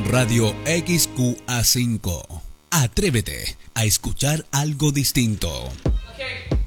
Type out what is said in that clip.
Radio XQA5. Atrévete a escuchar algo distinto. Okay.